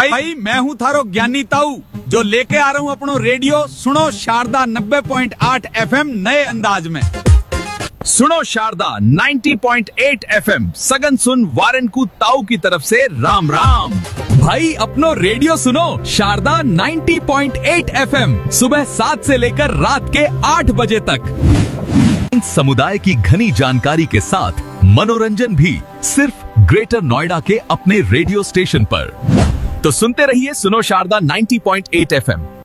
भाई मैं हूँ थारो ज्ञानी ताऊ जो लेके आ रहा हूँ अपनो रेडियो सुनो शारदा 90.8 FM नए अंदाज में। सुनो शारदा 90.8 FM सगन सुन वारन को ताऊ की तरफ से राम राम। भाई अपनो रेडियो सुनो शारदा 90.8 FM सुबह 7 से लेकर रात के 8 बजे तक। समुदाय की घनी जानकारी के साथ मनोरंजन भी सिर्फ ग्रेटर नोएडा के अपने रेडियो स्टेशन पर। तो सुनते रहिए सुनो शारदा 90.8 FM।